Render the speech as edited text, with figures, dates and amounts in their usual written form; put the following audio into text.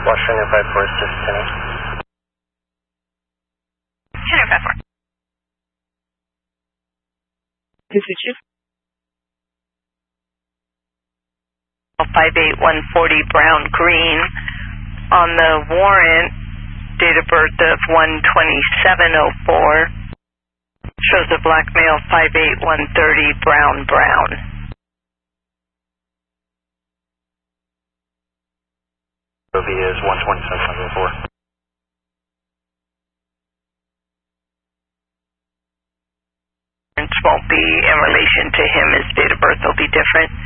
Washington 54 is just Kenny. Kenny 54. This is you. 58140 Brown Green. On the warrant, date of birth of 12704. Shows a black male, 58130 Brown. OV is 12704. Won't be in relation to him. His date of birth will be different.